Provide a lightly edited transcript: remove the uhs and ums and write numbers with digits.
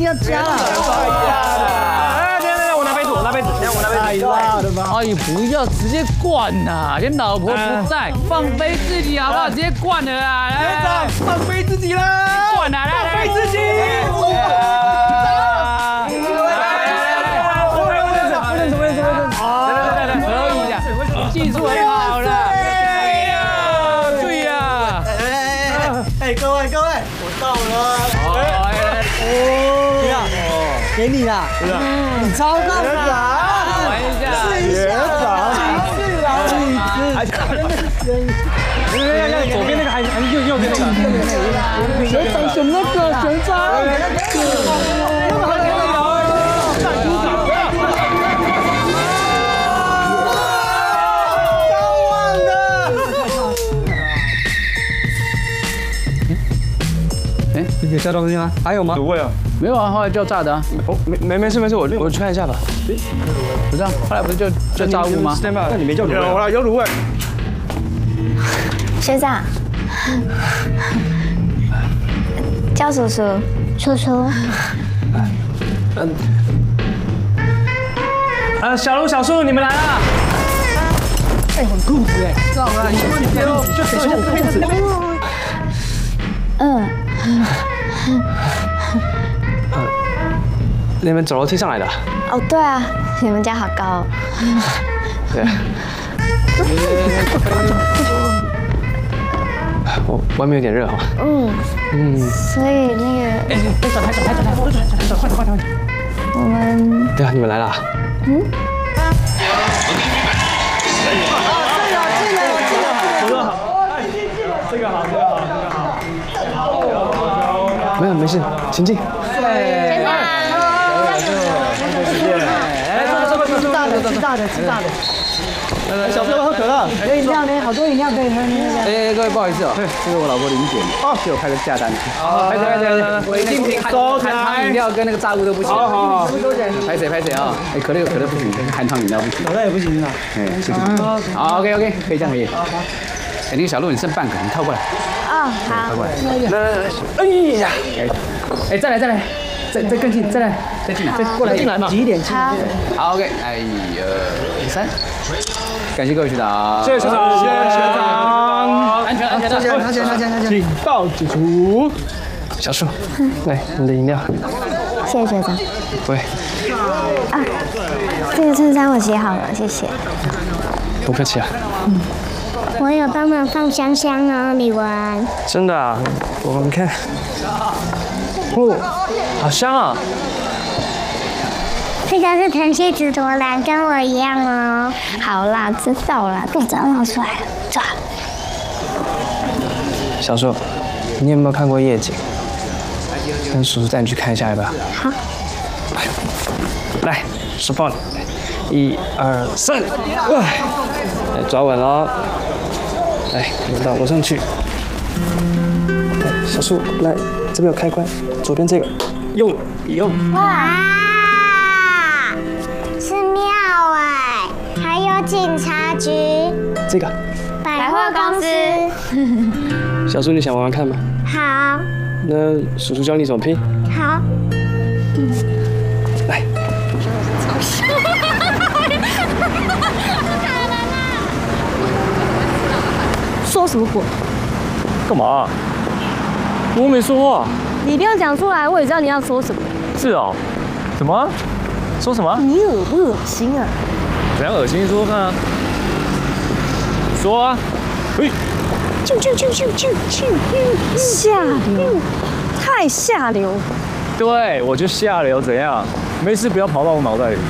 要加了。 我拿杯子，我拿杯子。 哎，不要直接灌呐！你老婆不在，放飞自己好不好？直接灌了啊！ 学长，放飞自己啦！ 灌啊！ 放飞自己！ 技术很好了。注意啊！ 哎，各位，我到了。给你啦，你超大啦！ 玩一下， 学长， 左边那个还是右边那个？ 学长选那个，学长。 有加东西吗？还有吗？ 卤味啊？ 没有啊，后来叫炸的啊。 哦，没事，我去看一下吧。 不是啊，后来不是就炸物吗？ 那你没叫卤味？有卤味。 学长，叫叔叔。叔叔。 小树，你们来啦！ 哎，很裤子哎，知道吗？你别动，就得穿我裤子。 你们走楼梯上来的？ 哦，对啊，你们家好高哦。 对。我外面有点热哈。 所以那个。快！我们。 对啊，你们来啦。 这个好。 没事，请进。 学长。 吃大的。小朋友喝可乐，有饮料呢，好多饮料可以喝呢。 哎，各位不好意思哦，这是我老婆林姐，替我开个价单。好，拍谁？我一定含糖饮料跟那个炸物都不行。好，拍谁啊？哎，可乐不行，含糖饮料不行。 可乐也不行啊。 哎，谢谢。好 ，OK， 可以这样可以。哎，那个小鹿，你剩半个，你靠过来。 哦，好。 靠过来。来，哎呀！哎，再来，再更近，再进来，再过来进来嘛，挤一点。 好 ，OK， 哎1、2、3，感谢各位学长， 谢谢学长， 安全， 请到解除。 小树，来你的饮料。 谢谢学长。 不会， 啊，这个衬衫我洗好了，谢谢。 不客气啊。 我有帮忙放香香哦，李文。 真的啊，我们看。哦，好香啊！ 这个是藤蝎子tor兰，跟我一样哦。好啦，知道啦，肚子要冒出来了，走。 小树，你有没有看过夜景？跟叔叔带你去看一下，要不要？ 好。 来，手抱你，1、2、3，来抓稳喽。来，我们到楼上去。来，小树，来，这边有开关，左边这个，用。 哇，是庙哎，还有警察局， 这个。 百货公司。 小树，你想玩玩看吗？ 好。 那叔叔教你怎么拼。 好。 来。 说什么鬼？ 干嘛？我没说话。 你不用讲出来，我也知道你要说什么。 是哦，什么？说什么？ 你恶不恶心啊？ 怎样恶心？说说看啊。说啊。嘿。 下流，太下流。 对，我就下流，怎样？没事不要跑到我脑袋里。